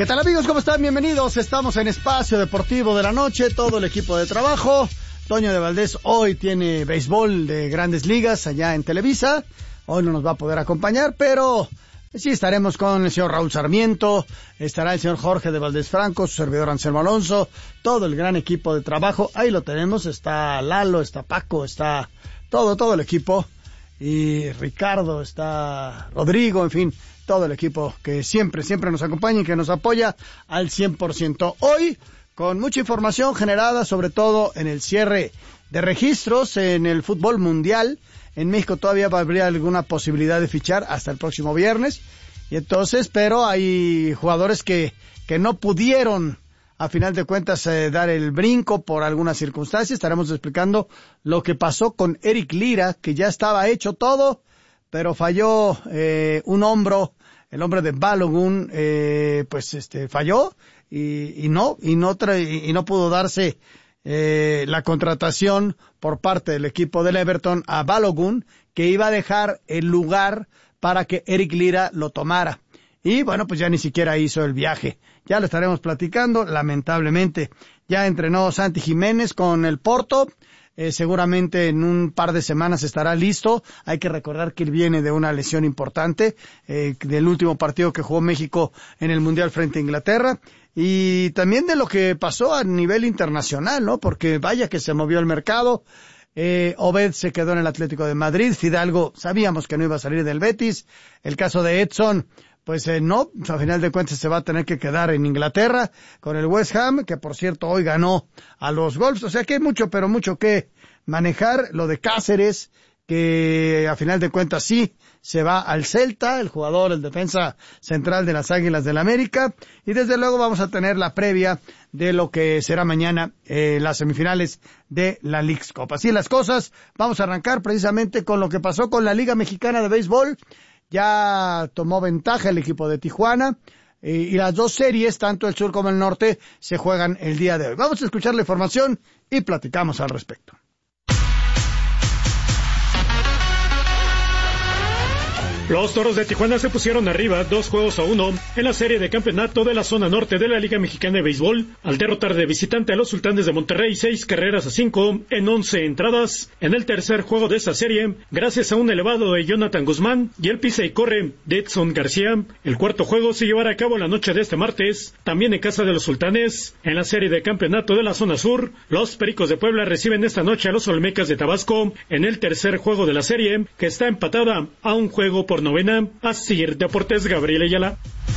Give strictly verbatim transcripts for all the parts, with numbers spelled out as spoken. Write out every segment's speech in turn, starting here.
¿Qué tal, amigos? ¿Cómo están? Bienvenidos. Estamos en Espacio Deportivo de la Noche, todo el equipo de trabajo. Toño de Valdés hoy tiene béisbol de Grandes Ligas allá en Televisa. Hoy no nos va a poder acompañar, pero sí estaremos con el señor Raúl Sarmiento, estará el señor Jorge de Valdés Franco, su servidor Anselmo Alonso, todo el gran equipo de trabajo. Ahí lo tenemos, está Lalo, está Paco, está todo, todo el equipo. Y Ricardo, está Rodrigo, en fin, todo el equipo que siempre, siempre nos acompaña y que nos apoya al cien por ciento. Hoy, con mucha información generada, sobre todo en el cierre de registros en el fútbol mundial. En México todavía habría alguna posibilidad de fichar hasta el próximo viernes. Y entonces, pero hay jugadores que, que no pudieron, a final de cuentas, eh, dar el brinco por alguna circunstancia. Estaremos explicando lo que pasó con Eric Lira, que ya estaba hecho todo, pero falló eh, un hombro, el hombre de Balogun, eh, pues este falló y, y no y no tra y no pudo darse eh, la contratación por parte del equipo del Everton a Balogun, que iba a dejar el lugar para que Eric Lira lo tomara. Y bueno, pues ya ni siquiera hizo el viaje. Ya lo estaremos platicando, lamentablemente. Ya entrenó Santi Jiménez con el Porto. Eh, seguramente en un par de semanas estará listo. Hay que recordar que él viene de una lesión importante, eh, del último partido que jugó México en el Mundial frente a Inglaterra. Y también de lo que pasó a nivel internacional, ¿no? Porque vaya que se movió el mercado. Eh, Obed se quedó en el Atlético de Madrid. Fidalgo, sabíamos que no iba a salir del Betis. El caso de Edson, pues eh, no, a final de cuentas se va a tener que quedar en Inglaterra con el West Ham, que por cierto hoy ganó a los Wolves. O sea que hay mucho, pero mucho que manejar. Lo de Cáceres, que a final de cuentas sí se va al Celta, el jugador, el defensa central de las Águilas del América. Y desde luego vamos a tener la previa de lo que será mañana eh, las semifinales de la Leagues Cup. Así las cosas, vamos a arrancar precisamente con lo que pasó con la Liga Mexicana de Béisbol. Ya tomó ventaja el equipo de Tijuana eh, y las dos series, tanto el sur como el norte, se juegan el día de hoy. Vamos a escuchar la información y platicamos al respecto. Los Toros de Tijuana se pusieron arriba dos juegos a uno en la serie de campeonato de la zona norte de la Liga Mexicana de Béisbol al derrotar de visitante a los Sultanes de Monterrey seis carreras a cinco en once entradas. En el tercer juego de esa serie, gracias a un elevado de Jonathan Guzmán y el pisa y corre de Edson García, el cuarto juego se llevará a cabo la noche de este martes, también en casa de los Sultanes. En la serie de campeonato de la zona sur, los Pericos de Puebla reciben esta noche a los Olmecas de Tabasco en el tercer juego de la serie, que está empatada a un juego por novena. Asir Deportes, Gabriel Ayala.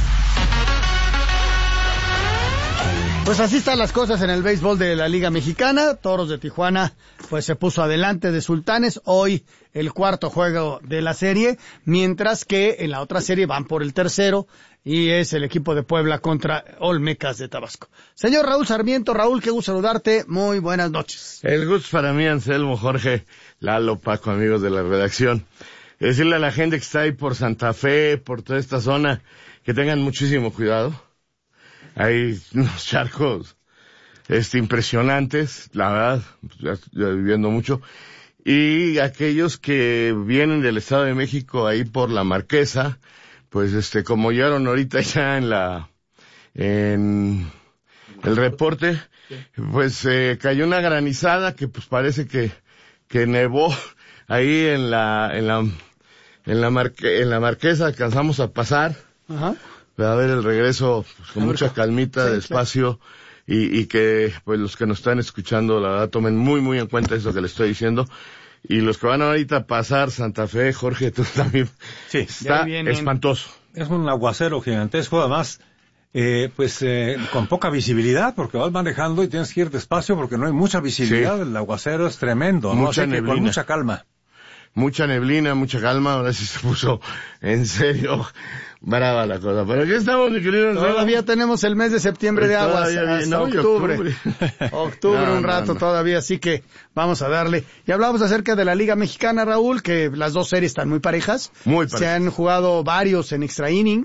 Pues así están las cosas en el béisbol de la Liga Mexicana. Toros de Tijuana pues se puso adelante de Sultanes. Hoy el cuarto juego de la serie, mientras que en la otra serie van por el tercero y es el equipo de Puebla contra Olmecas de Tabasco. Señor Raúl Sarmiento, Raúl, qué gusto saludarte. Muy buenas noches. El gusto para mí, Anselmo, Jorge, Lalo, Paco, amigos de la redacción. Decirle a la gente que está ahí por Santa Fe, por toda esta zona, que tengan muchísimo cuidado. Hay unos charcos este, impresionantes, la verdad, ya, ya viviendo mucho. Y aquellos que vienen del Estado de México ahí por la Marquesa, pues este, como llegaron ahorita ya en la, en el reporte, pues eh, cayó una granizada que pues parece que, que nevó ahí en la, en la, en la marque, en la Marquesa. Alcanzamos a pasar. Ajá. A ver el regreso pues, con mucha calmita, sí, despacio, sí. Y, y que pues los que nos están escuchando, la verdad, tomen muy, muy en cuenta eso que les estoy diciendo. Y los que van ahorita a pasar Santa Fe, Jorge, tú también. Sí, está espantoso. Es un aguacero gigantesco, además, eh, pues, eh, con poca visibilidad, porque vas manejando y tienes que ir despacio porque no hay mucha visibilidad. Sí. El aguacero es tremendo, ¿no? Mucha Así neblina. Que con mucha calma. Mucha neblina, mucha calma, ahora sí se puso en serio brava la cosa. ¿Pero qué estamos, mi querido? Todavía tenemos el mes de septiembre pues de aguas, hasta no, octubre. Octubre, octubre no, un rato no, no. todavía, así que vamos a darle. Y hablamos acerca de la Liga Mexicana, Raúl, que las dos series están muy parejas. Muy parejas. Se han jugado varios en extra innings.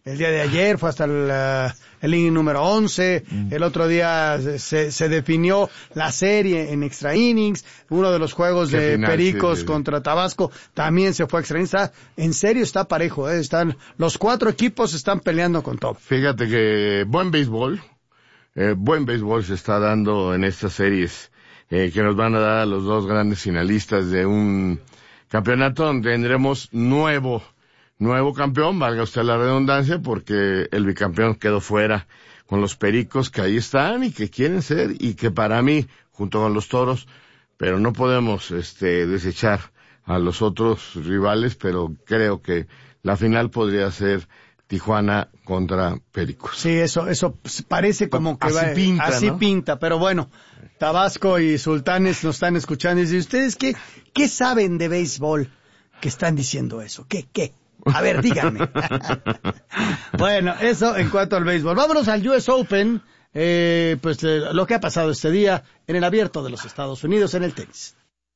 el día de ayer fue hasta el, uh, el inning número once, mm. el otro día se, se definió la serie en extra innings, uno de los juegos de final, Pericos sí, sí, contra Tabasco también se fue a extra innings. Está, en serio está parejo, ¿eh? Están, los cuatro equipos están peleando con todo. Fíjate que buen béisbol, eh, buen béisbol se está dando en estas series, eh, que nos van a dar a los dos grandes finalistas de un campeonato donde tendremos nuevo Nuevo campeón, valga usted la redundancia, porque el bicampeón quedó fuera con los Pericos que ahí están y que quieren ser, y que para mí, junto con los Toros, pero no podemos este desechar a los otros rivales, pero creo que la final podría ser Tijuana contra Pericos. Sí, eso eso parece como que así va, pinta, así ¿no? pinta, pero bueno, Tabasco y Sultanes nos están escuchando y dicen, ¿ustedes qué, qué saben de béisbol que están diciendo eso? ¿Qué, qué? A ver, díganme. Bueno, eso en cuanto al béisbol. Vámonos al U S Open, eh, pues eh, lo que ha pasado este día en el Abierto de los Estados Unidos en el tenis.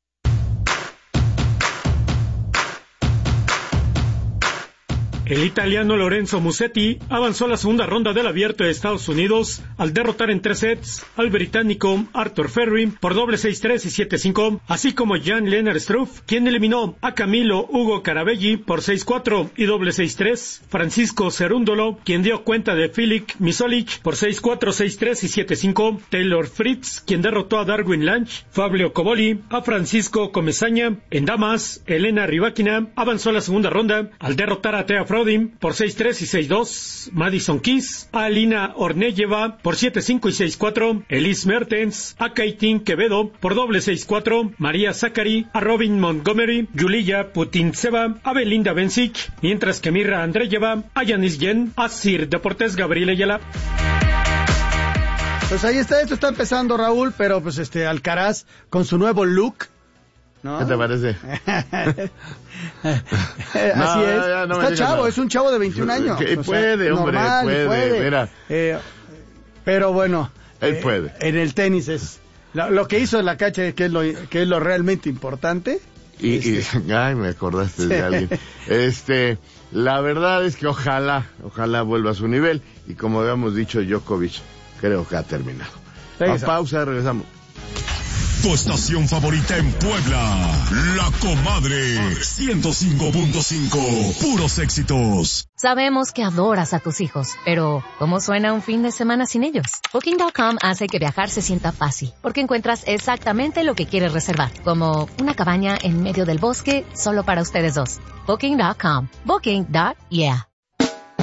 El italiano Lorenzo Musetti avanzó a la segunda ronda del Abierto de Estados Unidos al derrotar en tres sets al británico Arthur Ferry por doble seis tres y siete cinco, así como Jan-Lennard Struff, quien eliminó a Camilo Ugo Carabelli por seis cuatro y doble seis tres, Francisco Cerúndolo, quien dio cuenta de Filip Misolic por seis cuatro, seis tres y siete cinco, Taylor Fritz, quien derrotó a Darwin Lange, Fabio Coboli, a Francisco Comesaña. En damas, Elena Rybakina avanzó a la segunda ronda al derrotar a Thea Frodin por seis tres y seis dos, Madison Keys, a Alina Ornelleva por siete cinco y seis cuatro, Elise Mertens, a Kaitlyn Quevedo por doble seis cuatro, María Zachary, a Robin Montgomery, Yulia Putintseva, a Belinda Bencic, mientras que Mirra Andreeva, a Yanis Yen, a Sir Deportes Gabriel Ayala. Pues ahí está, esto está empezando, Raúl, pero pues este Alcaraz con su nuevo look, ¿no? ¿Qué te parece? Así no, es. Ya, no Está chavo, nada. Es un chavo de veintiún años. Que puede, sea, hombre, normal, puede, puede. mira. Eh, pero bueno, Él eh, puede. En el tenis es lo, lo que hizo en la cancha, que es lo que es lo realmente importante. Y, este. y ay, me acordaste de alguien. Este, la verdad es que ojalá, ojalá vuelva a su nivel, y como habíamos dicho, Djokovic creo que ha terminado. A pausa, regresamos. Tu estación favorita en Puebla, La Comadre, ciento cinco punto cinco, puros éxitos. Sabemos que adoras a tus hijos, pero ¿cómo suena un fin de semana sin ellos? Booking punto com hace que viajar se sienta fácil, porque encuentras exactamente lo que quieres reservar, como una cabaña en medio del bosque solo para ustedes dos. Booking punto com. Booking. Yeah.